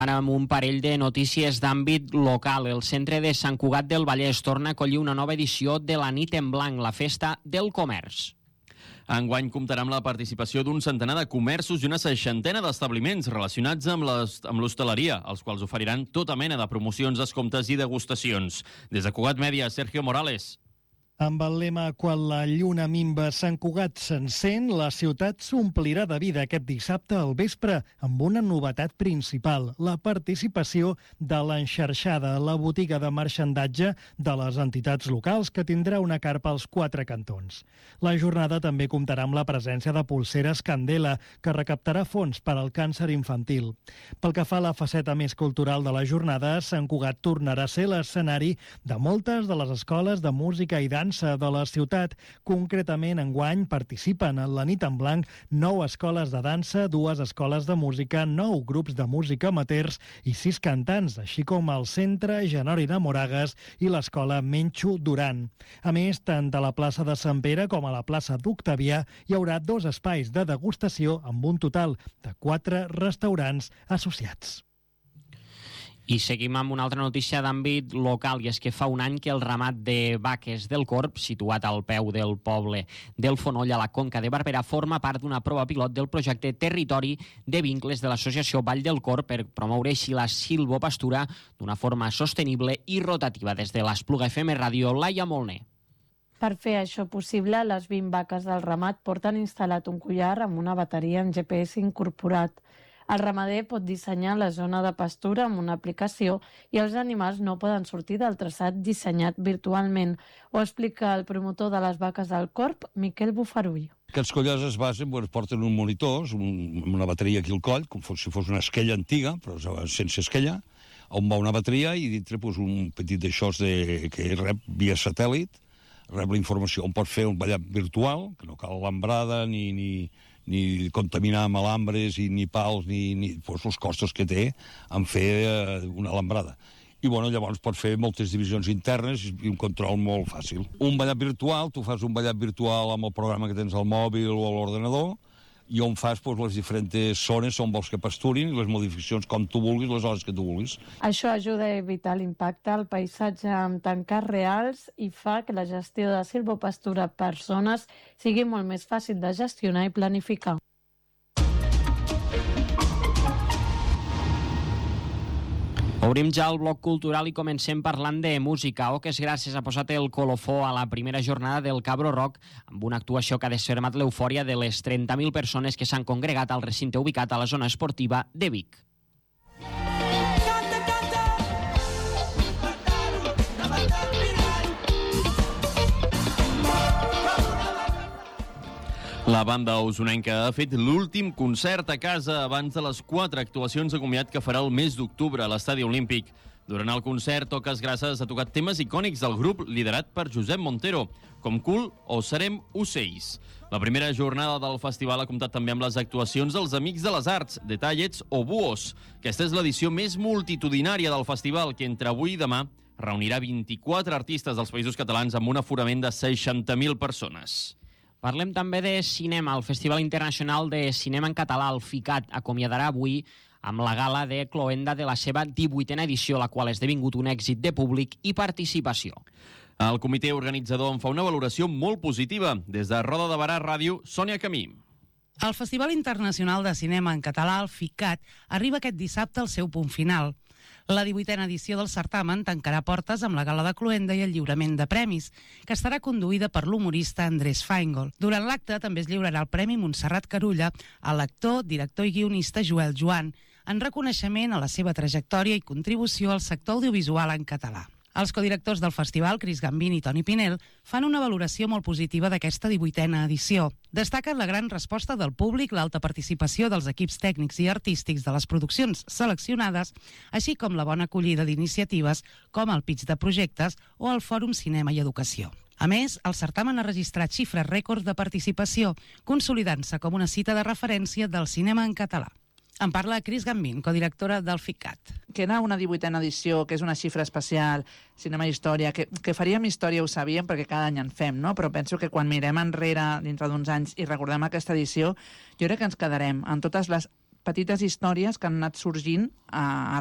Ara amb un parell de notícies d'àmbit local. El centre de Sant Cugat del Vallès torna a acollir una nova edició de la Nit en Blanc, la festa del comerç. Enguany comptarà amb la participació d'un centenar de comerços i una seixantena d'establiments relacionats amb l'hostaleria, els quals oferiran tota mena de promocions, descomptes i degustacions. Des de Cugat Mèdia, Sergio Morales. Amb el lema «Quan la lluna minva, Sant Cugat s'encén», la ciutat s'omplirà de vida aquest dissabte al vespre amb una novetat principal, la participació de l'Enxarxada, la botiga de marxandatge de les entitats locals que tindrà una carpa als 4 cantons. La jornada també comptarà amb la presència de Polseres Candela, que recaptarà fons per al càncer infantil. Pel que fa a la faceta més cultural de la jornada, Sant Cugat tornarà a ser l'escenari de moltes de les escoles de música i dansa de la ciutat. Concretament, enguany participen en la Nit en Blanc 9 escoles de dansa, 2 escoles de música, 9 grups de música amateurs i 6 cantants, així com el Centre Genori de Moragues i l'Escola Menxo Duran. A més, tant a la plaça de Sant Pere com a la plaça d'Octavià hi haurà 2 espais de degustació amb un total de 4 restaurants associats. I seguim amb una altra notícia d'àmbit local, i és que fa un any que el ramat de vaques del Corb, situat al peu del poble del Fonoll a la Conca de Barberà, forma part d'una prova pilot del projecte Territori de Vincles de l'associació Vall del Corb per promoure així la silvopastura d'una forma sostenible i rotativa. Des de l'Espluga FM Ràdio, Laia Molner. Per fer això possible, les 20 vaques del ramat porten instal·lat un collar amb una bateria amb GPS incorporat. El ramader pot dissenyar la zona de pastura amb una aplicació i els animals no poden sortir del traçat dissenyat virtualment. Ho explica el promotor de les vaques del Corb, Miquel Bufarull. Aquests collars es basen, porten un monitor, una bateria aquí al coll, com si fos una esquella antiga, però sense esquella, on va una bateria i dintre un petit d'això que rep via satèl·lit, rep la informació on pot fer un ballat virtual, que no cal alambrada ni contaminar amb alambres ni pals ni els costos que té en fer una alambrada. I llavors pot fer moltes divisions internes i un control molt fàcil. Un ballat virtual, tu fas un ballat virtual amb el programa que tens al mòbil o a l'ordenador i on fas les diferents zones on vols que pasturin i les modificacions com tu vulguis, les hores que tu vulguis. Això ajuda a evitar l'impacte al paisatge amb tancats reals i fa que la gestió de silvopastura per zones sigui molt més fàcil de gestionar i planificar. Obrim ja el bloc cultural i comencem parlant de música. Oques Gràcies ha posat el colofó a la primera jornada del Cabro Rock amb una actuació que ha desfermat l'eufòria de les 30.000 persones que s'han congregat al recinte ubicat a la zona esportiva de Vic. La banda usonenca ha fet l'últim concert a casa abans de les 4 actuacions de comiat que farà el mes d'octubre a l'Estadi Olímpic. Durant el concert, Oques Grasses ha tocat temes icònics del grup liderat per Josep Montero, com Cool o Serem Ocells. La primera jornada del festival ha comptat també amb les actuacions dels Amics de les Arts, Detallets o Buos. Aquesta és l'edició més multitudinària del festival, que entre avui i demà reunirà 24 artistes dels Països Catalans amb un aforament de 60.000 persones. Parlem també de cinema. El Festival Internacional de Cinema en Català, el FICAT, acomiadarà avui amb la gala de cloenda de la seva 18a edició, la qual ha esdevingut un èxit de públic i participació. El comitè organitzador en fa una valoració molt positiva. Des de Roda de Barà Ràdio, Sònia Camí. El Festival Internacional de Cinema en Català, el FICAT, arriba aquest dissabte al seu punt final. La 18a edició del certamen tancarà portes amb la gala de cloenda i el lliurament de premis, que estarà conduïda per l'humorista Andrés Feingold. Durant l'acte també es lliurarà el Premi Montserrat Carulla a l'actor, director i guionista Joel Joan, en reconeixement a la seva trajectòria i contribució al sector audiovisual en català. Els codirectors del festival, Cris Gambini i Toni Pinel, fan una valoració molt positiva d'aquesta 18a edició. Destaquen la gran resposta del públic, l'alta participació dels equips tècnics i artístics de les produccions seleccionades, així com la bona acollida d'iniciatives com el pitch de projectes o el Fòrum Cinema i Educació. A més, el certamen ha registrat xifres rècords de participació, consolidant-se com una cita de referència del cinema en català. En parla Cris Gambin, codirectora del FICAT. Que era una 18a edició, que és una xifra especial, cinema i història, que faríem història ho sabíem perquè cada any en fem, no? Però penso que quan mirem enrere dintre d'uns anys i recordem aquesta edició, jo crec que ens quedarem en totes les petites històries que han anat sorgint